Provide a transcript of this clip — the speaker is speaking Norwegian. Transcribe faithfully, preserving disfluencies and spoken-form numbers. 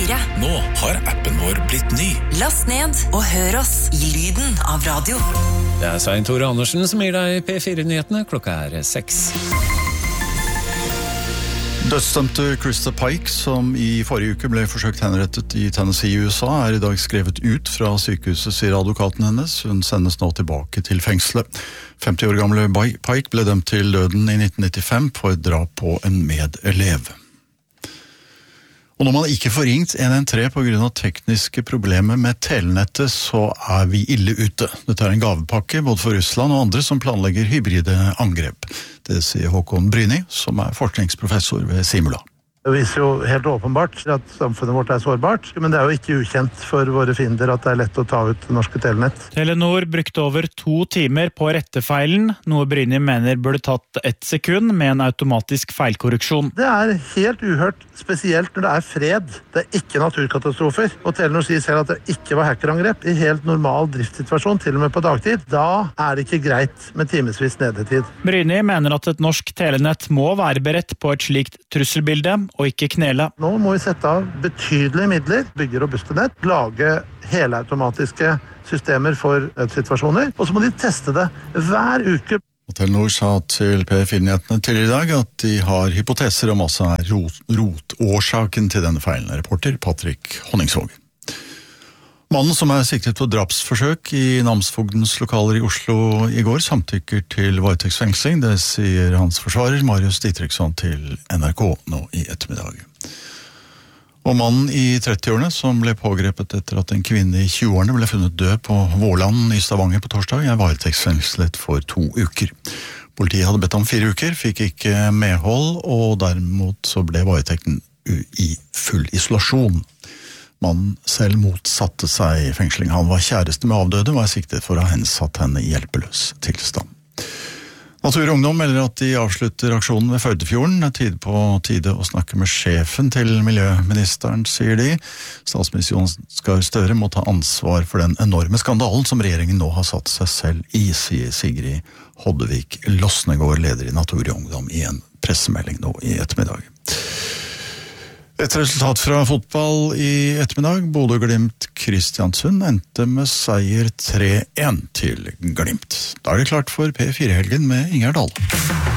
fire. Nå har appen vår blitt ny. Last ned og hør oss i lyden av radio. Det er Svein Tore Andersen som gir deg P fire-nyhetene. Klokka er seks. Dødsdømte Krista Pike, som i forrige uke ble forsøkt henrettet i Tennessee i U S A, er i dag skrevet ut fra sykehuset, sier advokaten hennes. Hun sendes nå tilbake til fengselet. femti år gamle Pike ble dømt til døden i nitten nittifem for drap på en medelev. Og når man ikke får ringt en en tre på grunn av tekniske problemer med telenettet, så er vi ille ute. Dette er en gavepakke både for Russland og andre som planlegger hybride angrep. Det sier Håkon Bryni, som er forskningsprofessor ved Simula. Det viser jo helt åpenbart at samfunnet vårt er sårbart, men det er jo ikke ukjent for våre fiender at det er lett å ta ut norske telenett. Telenor brukte over to timer på rettefeilen, noe Bryni mener burde tatt ett sekund med en automatisk feilkorreksjon. Det er helt uhørt, spesielt når det er fred. Det er ikke naturkatastrofer. Og Telenor sier selv at det ikke var hackerangrep i helt normal driftssituasjon, til og med på dagtid. Da er det ikke greit med timesvis nedetid. Bryni mener at et norsk telenett må være beredt på et slikt trusselbilde, og ikke knele. Nå må vi sette av betydelige midler, bygge robuste nett, lage helautomatiske systemer for situasjoner, og så må de teste det hver uke. Telenor sa til P fire-nyhetene tidligere i dag at de har hypoteser om hva som er rot, rotårsaken til denne feilen. Reporter Patrick Honningsvåg. Mannen som er siktet på drapsforsøk i namsfogdens lokaler i Oslo i går samtykker til varetektsfengsling. Det sier hans forsvarer Marius Dietrichson til N R K nå i ettermiddag. Og mannen i trettiårene som ble pågrepet etter at en kvinne i tjueårene ble funnet død på Våland i Stavanger på torsdag, er varetektsfengslet for to uker. Politiet hadde bedt om fire uker, fikk ikke medhold, og derimot så ble varetekten i full isolasjon. Mannen selv motsatte seg fengsling. Han var kjæreste med avdøde og var siktet for å ha hensatt henne i hjelpeløs tilstand. Natur og Ungdom melder at de avslutter aksjonen ved Førdefjorden. Det er tid på tide å snakke med sjefen til miljøministeren, sier de. Statsminister Jonas Gahr Støre må ta ansvar for den enorme skandalen som regjeringen nå har satt seg selv i, sier Sigrid Hoddevik Losnegård, leder i Natur og Ungdom, i en pressemelding nå i ettermiddag. Et resultat fra fotball i ettermiddag. Bodø-Glimt Kristiansund endte med seier tre én til Glimt. Da er det klart for P fire-helgen med Ingjerd Dahl.